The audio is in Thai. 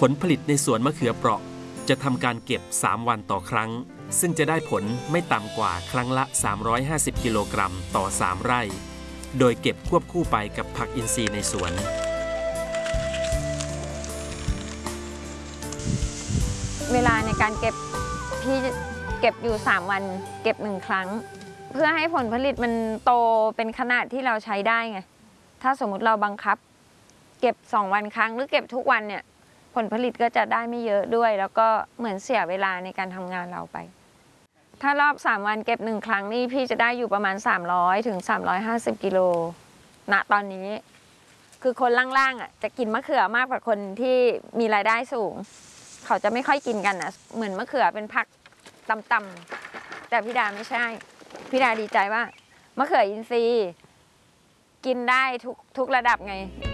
ผลผลิตในสวนมะเขือเปราะจะทำการเก็บ3วันต่อครั้งซึ่งจะได้ผลไม่ต่ำกว่าครั้งละ350กิโลกรัมต่อ3ไร่โดยเก็บควบคู่ไปกับผักอินทรีย์ในสวนเวลาในการเก็บพี่เก็บอยู่3วันเก็บ1ครั้งเพื่อให้ผลผลิตมันโตเป็นขนาดที่เราใช้ได้ไงถ้าสมมุติเราบังคับเก็บ2วันครั้งหรือเก็บทุกวันเนี่ยผลผลิตก็จะได้ไม่เยอะด้วยแล้วก็เหมือนเสียเวลาในการทำงานเราไปถ้ารอบ3วันเก็บ1ครั้งนี่พี่จะได้อยู่ประมาณ300ถึง350กิโลณตอนนี้คือคนล่างๆจะกินมะเขือมากกว่าคนที่มีรายได้สูงเขาจะไม่ค่อยกินกันนะเหมือนมะเขือเป็นผักต่ำๆแต่พี่ดาไม่ใช่พี่ดาดีใจว่ามะเขืออินทรีย์กินได้ทุกระดับไง